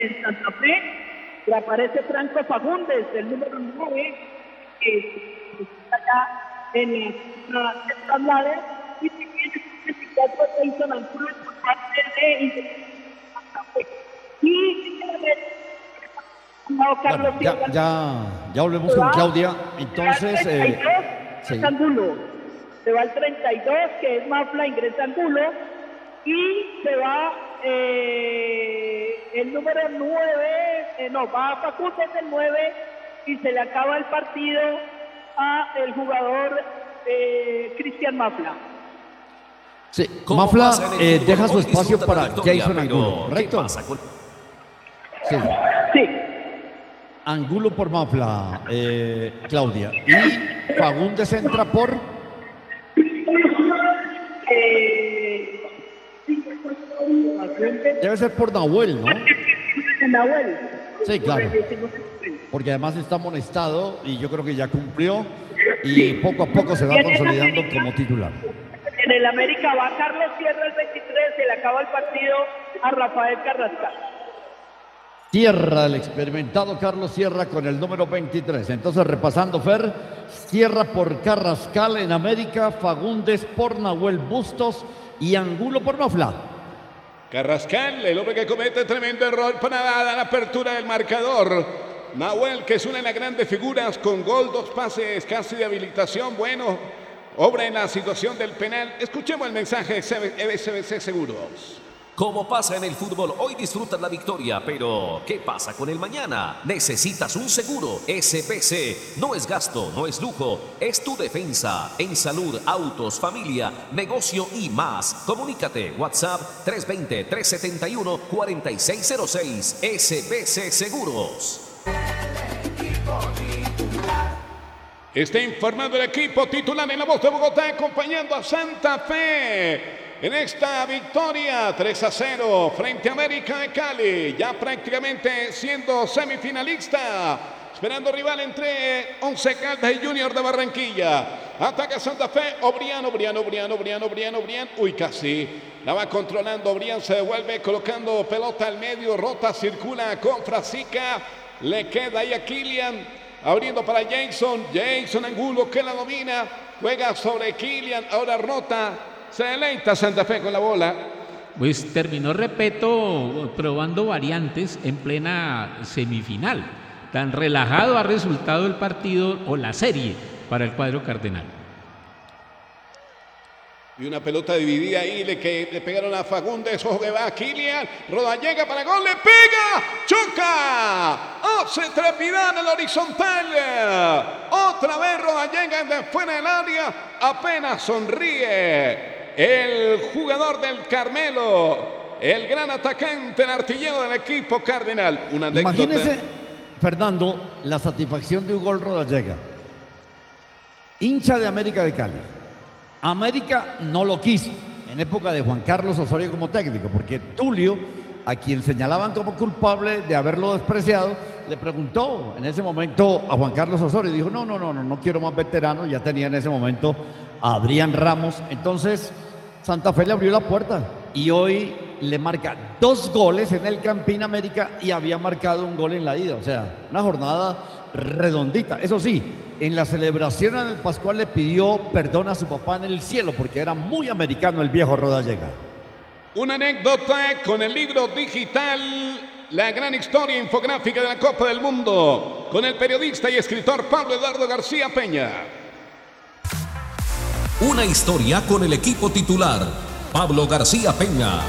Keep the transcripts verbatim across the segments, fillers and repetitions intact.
en Santa Fe, le aparece Franco Fagundes, el número nueve, que está allá en la Central, y también el veinticuatro Jason Angulo por parte de Santa Fe. Y bueno, ya, ya, ya volvemos con Claudia. Entonces, eh, sí. Angulo. Se va el treinta y dos, que es Mafla, ingresa Angulo. Y se va eh, el número nueve, eh, no, va Facundo el nueve, y se le acaba el partido a el jugador eh, Cristian Mafla. Sí, Mafla eh, deja su espacio para Jason Angulo, ¿correcto? Con... Sí. Sí. Angulo por Mafla, eh, Claudia. Y Fagundes entra por... Eh... Debe ser por Nahuel, ¿no? Nahuel. Sí, claro. Porque además está amonestado y yo creo que ya cumplió y poco a poco se va consolidando como titular. En el América va Carlos Sierra el veintitrés, se le acaba el partido a Rafael Carrascal. Sierra, el experimentado Carlos Sierra con el número veintitrés. Entonces, repasando, Fer, Sierra por Carrascal en América, Fagundes por Nahuel Bustos y Angulo por Mafla. Carrascal, el hombre que comete tremendo error para dar la apertura del marcador. Nahuel, que es una de las grandes figuras, con gol, dos pases casi de habilitación. Bueno, obra en la situación del penal. Escuchemos el mensaje de S B C Seguros. Como pasa en el fútbol, hoy disfrutas la victoria, pero ¿qué pasa con el mañana? Necesitas un seguro. S B C no es gasto, no es lujo, es tu defensa. En salud, autos, familia, negocio y más. Comunícate, WhatsApp tres dos cero, tres siete uno, cuatro seis cero seis. S B C Seguros. Está informando el equipo titular en la voz de Bogotá, acompañando a Santa Fe en esta victoria tres a cero frente a América de Cali, ya prácticamente siendo semifinalista, esperando rival entre Once Caldas y Junior de Barranquilla. Ataca Santa Fe, Obrián, Obrián, Obrián, Obrián, Obrián, Obrián, uy, casi la va controlando, Obrián se devuelve colocando pelota al medio, rota, circula con Frasica, le queda ahí a Kylian, abriendo para Jason, Jason Angulo que la domina, juega sobre Kylian, ahora rota. Se deleita Santa Fe con la bola. Pues terminó Repeto probando variantes en plena semifinal. Tan relajado ha resultado el partido o la serie para el cuadro cardenal. Y una pelota dividida ahí, le, que, le pegaron a Fagundes, ojo que va a Kylian, Roda llega para gol, le pega, choca, hace trepidar en el horizontal, otra vez Roda llega de fuera del área, apenas sonríe el jugador del Carmelo, el gran atacante, el artillero del equipo cardenal. Una anécdota. Imagínese, Fernando, la satisfacción de Hugo Rodallega, hincha de América de Cali. América no lo quiso en época de Juan Carlos Osorio como técnico, porque Tulio, a quien señalaban como culpable de haberlo despreciado, le preguntó en ese momento a Juan Carlos Osorio y dijo, no, no, no, no, no quiero más veteranos. Ya tenía en ese momento a Adrián Ramos. Entonces Santa Fe le abrió la puerta y hoy le marca dos goles en el Campín América y había marcado un gol en la ida. O sea, una jornada redondita. Eso sí, en la celebración en el Pascual le pidió perdón a su papá en el cielo porque era muy americano el viejo Rodallega. Una anécdota con el libro digital, la gran historia infográfica de la Copa del Mundo, con el periodista y escritor Pablo Eduardo García Peña. Una historia con el equipo titular, Pablo García Peña.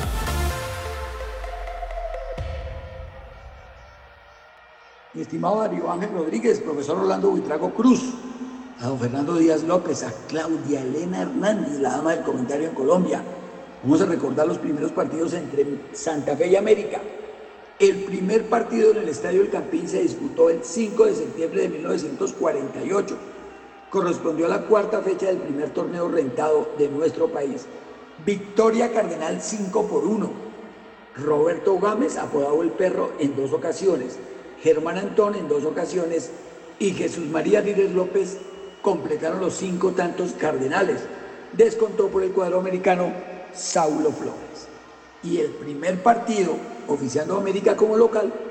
Mi estimado Darío Ángel Rodríguez, profesor Orlando Buitrago Cruz, a don Fernando Díaz López, a Claudia Elena Hernández, la dama del comentario en Colombia. Vamos a recordar los primeros partidos entre Santa Fe y América. El primer partido en el Estadio El Campín se disputó el cinco de septiembre de mil novecientos cuarenta y ocho. Correspondió a la cuarta fecha del primer torneo rentado de nuestro país. Victoria Cardenal cinco por uno. Roberto Gámez, apodado El Perro, en dos ocasiones. Germán Antón en dos ocasiones. Y Jesús María Díaz López completaron los cinco tantos cardenales. Descontó por el cuadro americano Saulo Flores. Y el primer partido oficiando América como local,